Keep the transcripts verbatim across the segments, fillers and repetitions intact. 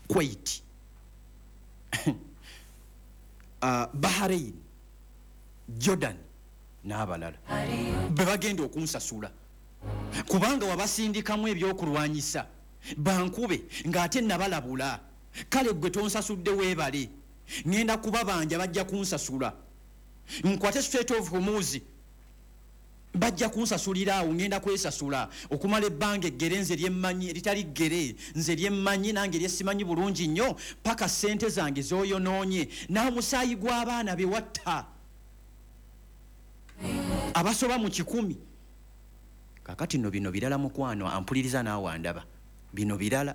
Kuwait, uh, Bahrain, Jordan n'abalala bebagenda okunsasula kubanga wabasindikamu ebyokulwanyisa bankube ng'ate nabalabula. Kale gwe tonsasudde weebale, ngenda kubabanja bajja kunsasula. Nkwate Strait of Hormuz bajja kunsasulira awo, ngenda kwesasula okumala ebbanga eggere nze lyemmanyi eritali ggere nze lyemmanyi nange lyesimanyi bulungi nnyo paka ssente zange z'oyonoonye n'omusaayi gw'abaana be watta abasoba mu kikumi. Kakati nno bino birala mukwano, ampuliriza naawe andaba, bino birala.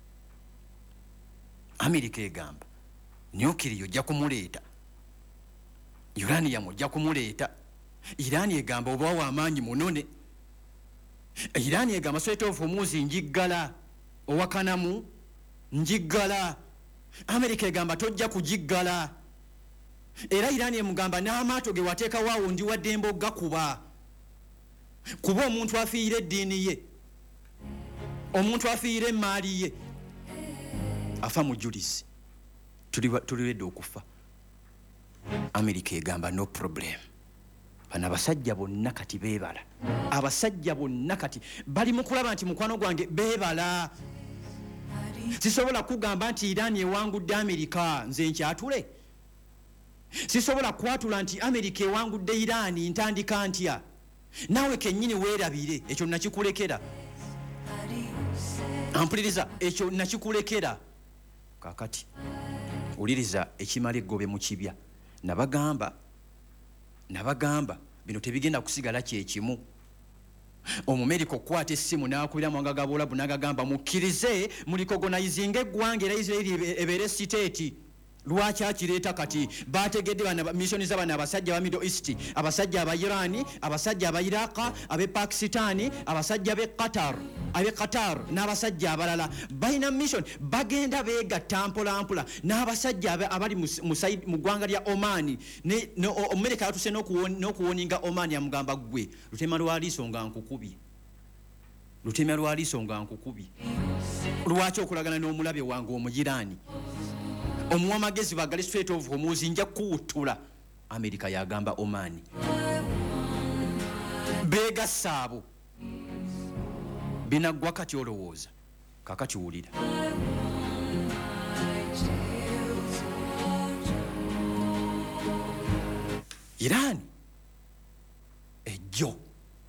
Amerika egamba nyukiriyo ojja kumuleeta, uranium ojja kumuleeta. Iran egamba oba w'amaanyi munone. Iran egamba Strait of Hormuz njiggala, owakanamu njiggala. Amerika egamba tojja kujiggala. Era Iran emugamba n'amaato ge wateekawo awo ndi wadde embogga kuba. Kuba omuntu afiire eddiini ye, omuntu afiire emmaali ye, afa mujulizi. Tuliwedde okufa. Amerika egamba no problem. Bano abasajja bonna kati beebala. Abasajja bonna kati bali mu kulaba nti mukwano gwange beebala. Sisobola kugamba nti Iran ewangudde Amerika nze nkyatule. Sisobola kwatula nti Amerika ewangudde Iran ntandika ntya. Naawe kennyini weerabire, ekyo nakikulekera. Ampuliriza, ekyo nakikulekera. Kakati uliriza ekimala eggobe mu kibya. Nabagamba nabagamba bino tebigenda kusigala kyekimu. Omumerika okukwata essimu n'akubira mu ngagabo Bulabu n'agagamba mukkirize mulikogonayizinga eggwanga era Isirairi ebeere siteeti. Lwaki akireeta kati? Bategedde bana missoni z'abana abasajja ba Middle East, abasajja aba Irani, abasajja aba Iraq, abe Pakistani, abasajja be Qatar, abe Qatar n'abasajja abalala balina mission bagenda beegatta mpola mpola n'abasajja abali mu ggwanga lya Oman. Ne Amerika yatuse n'okuwoninga Oman yamugamba gwe lutema lwa liiso nga nkukubye, lutema lwa liiso nga nkukubye. Lwaki okulagana n'omulabe wange omujirani? Omuwa amagezi bagale Strait of Hormuz nja kuwutula. Amerika yagamba Oman beegassa abo binaggwa kati olowooza. Kakati wulira, Iran ejjo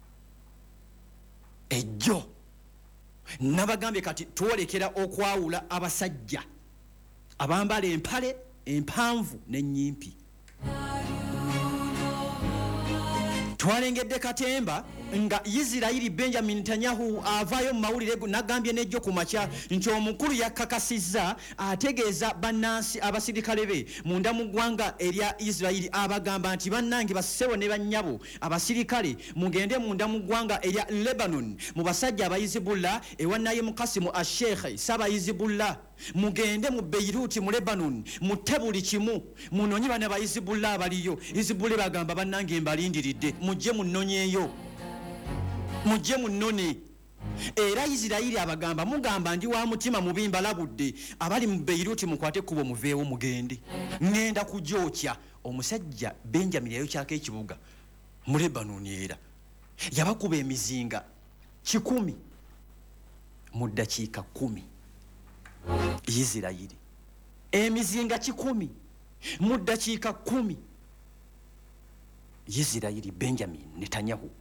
ejjo nabagambye kati twolekera okwawula abasajja abambala empale empanvu n'ennyimpi. Twalengedde katemba nga Isirairi Benjamin Netanyahu avaayo mu mawulire n'agambye n'ejjo ku makya nti omukulu yakkakasizza ategeeza bannansi abasirikale be munda mu ggwanga erya Isirairi abagamba nti bannange bassebo ne bannyabo abasirikale mugende munda mu ggwanga erya Lebanon mu basajja aba Hizbullah ewa Naim Qasim al-Sheikh saba Hizbullah mugende mu Beirut mu Lebanon mutte buli kimu munonye bana ba Hizbullah baliyo. Hizbullah bagamba bannange mbalindiridde mujje munnonyeeyo mujje munnone. Era Isirairi abagamba mugamba ndi wa mutima mubi mbalabudde abali mu Beirut mukwate kubo muveewo mugende ngenda kujookya. Omusajja Benjamin yayokyako ekibuga mu Lebanon era yabakuba emizinga kikumi mu ddakiika kumi. Isirairi emizinga kikumi mu ddakiika kumi. Isirairi Benjamin Netanyahu.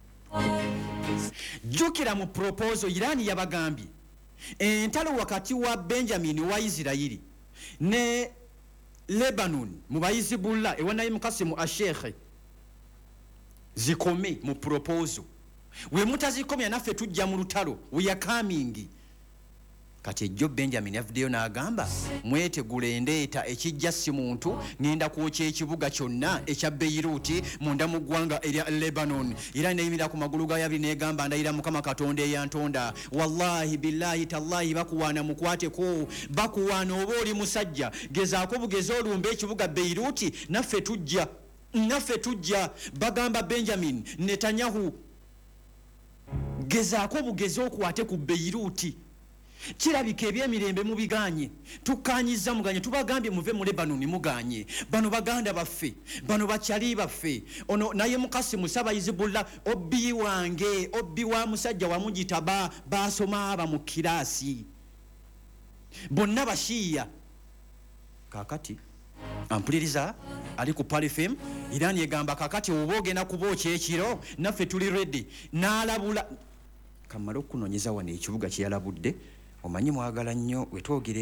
Jukira mu proposal Iran yabagambye entalo wakati wa Benjamin wa Isirairi ne Lebanon mu Hizbullah ewa Naim Qasim al-Sheikh zikome mu proposal. We mutazikomya naffe tujja mu lutalo, we are coming. Kati ejjo Benjamin yavuddeyo n'agamba mwetegule endeeta ekijja si muntu ngenda kwokya ekibuga kyonna ekya Beirut munda mu ggwanga erya Lebanon. Era neyimira ku magulu ga yabiri n'egamba ndayira Mukama Katonda eyantonda wallahi billahi tallahi bakuwaana mukwateko bakuwaana oba oli musajja gezaako bugezi olumba ekibuga Beirut naffe tujja naffe tujja. Bagamba Benjamin Netanyahu gezaako bugezi okwate ku Beirut kirabika ebyemirembe mubiganye tukanyiza muganye tubagambye muve mu Lebanon muganye bano baganda baffe bano bakyali baffe ono naye mukasi musaba izibula obbi wange obbi wa musajja wa mujitaba basoma aba mu kirasi bonna bashiya kakati ampuliriza ali ku Pali F M Iran yegamba kakati oboge na kubocha ekiro naffe tuli ready nalabula kamalo kunonyeza wane ekibuga kyalabudde omanyi mwagala nnyo wetwogere